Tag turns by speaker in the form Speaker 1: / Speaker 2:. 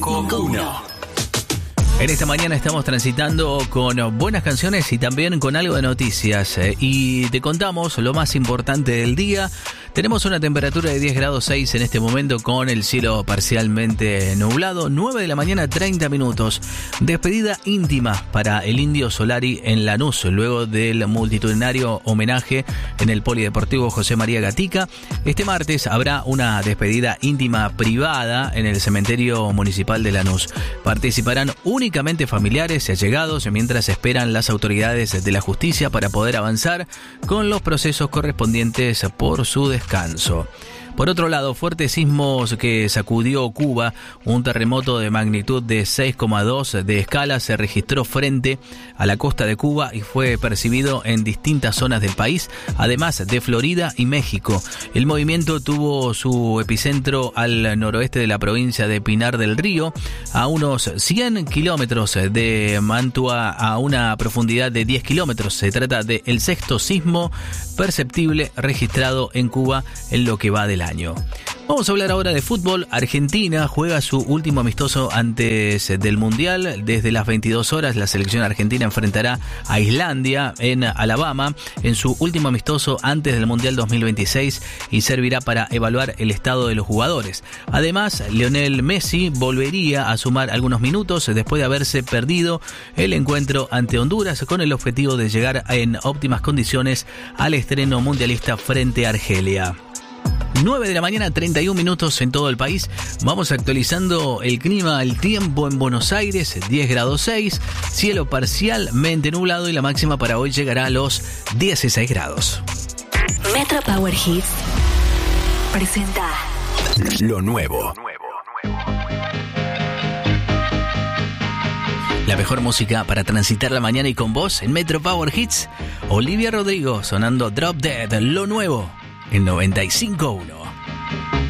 Speaker 1: Uno.
Speaker 2: En esta mañana estamos transitando con buenas canciones y también con algo de noticias. Y te contamos lo más importante del día. Tenemos una temperatura de 10 grados 6 en este momento con el cielo parcialmente nublado. 9 de la mañana, 30 minutos. Despedida íntima para el Indio Solari en Lanús, luego del multitudinario homenaje en el Polideportivo José María Gatica. Este martes habrá una despedida íntima privada en el cementerio municipal de Lanús. Participarán únicamente familiares y allegados mientras esperan las autoridades de la justicia para poder avanzar con los procesos correspondientes por su descanso. Por otro lado, fuertes sismos que sacudió Cuba, un terremoto de magnitud de 6,2 de escala se registró frente a la costa de Cuba y fue percibido en distintas zonas del país, además de Florida y México. El movimiento tuvo su epicentro al noroeste de la provincia de Pinar del Río, a unos 100 kilómetros de Mantua, a una profundidad de 10 kilómetros. Se trata del sexto sismo perceptible registrado en Cuba en lo que va del año. Vamos a hablar ahora de fútbol. Argentina juega su último amistoso antes del Mundial. Desde las 22 horas la selección argentina enfrentará a Islandia en Alabama en su último amistoso antes del Mundial 2026 y servirá para evaluar el estado de los jugadores. Además, Lionel Messi volvería a sumar algunos minutos después de haberse perdido el encuentro ante Honduras con el objetivo de llegar en óptimas condiciones al estreno mundialista frente a Argelia. 9 de la mañana, 31 minutos en todo el país. Vamos actualizando el clima, el tiempo en Buenos Aires, 10 grados 6, cielo parcialmente nublado y la máxima para hoy llegará a los 16 grados.
Speaker 1: Metro Power Hits presenta lo nuevo.
Speaker 2: La mejor música para transitar la mañana y con vos en Metro Power Hits. Olivia Rodrigo sonando Drop Dead, lo nuevo. En 95.1.